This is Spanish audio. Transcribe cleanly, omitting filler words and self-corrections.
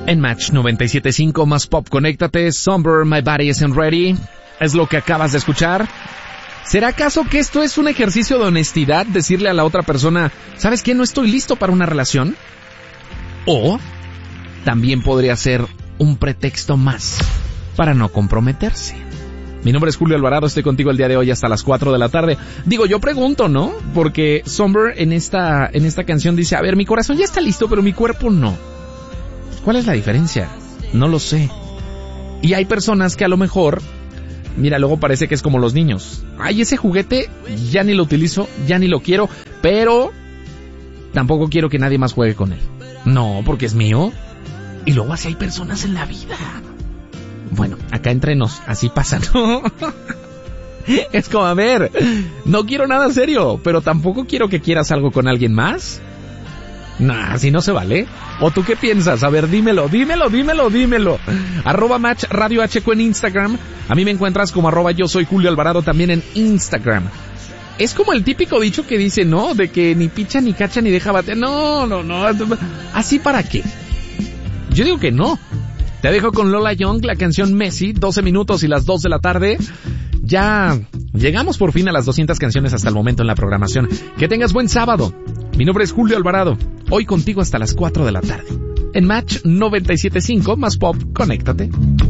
En Match 97.5 más pop, conéctate. Somber, My Body Isn't Ready. Es lo que acabas de escuchar. ¿Será acaso que esto es un ejercicio de honestidad? Decirle a la otra persona, ¿sabes qué? No estoy listo para una relación. O también podría ser un pretexto más para no comprometerse. Mi nombre es Julio Alvarado, estoy contigo el día de hoy hasta las 4 de la tarde. Digo, yo pregunto, ¿no? Porque Somber en esta canción dice, a ver, mi corazón ya está listo, pero mi cuerpo no. ¿Cuál es la diferencia? No lo sé. Y hay personas que a lo mejor, mira, luego parece que es como los niños. Ay, ese juguete ya ni lo utilizo, ya ni lo quiero, pero tampoco quiero que nadie más juegue con él. No, porque es mío. Y luego así hay personas en la vida. Bueno, acá entre nos, así pasa, ¿no? Es como, a ver, no quiero nada serio, pero tampoco quiero que quieras algo con alguien más. Nah, así no se vale. ¿O tú qué piensas? A ver, dímelo. @Match Radio HQ en Instagram. A mí me encuentras como @yo soy Julio Alvarado también en Instagram. Es como el típico dicho que dice, ¿no? De que ni picha, ni cacha, ni deja bater. No. ¿Así para qué? Yo digo que no. Te dejo con Lola Young, la canción Messi, 12 minutos y las 2 de la tarde. Ya llegamos por fin a las 200 canciones hasta el momento en la programación. Que tengas buen sábado. Mi nombre es Julio Alvarado. Hoy contigo hasta las 4 de la tarde. En Match 97.5 más pop, conéctate.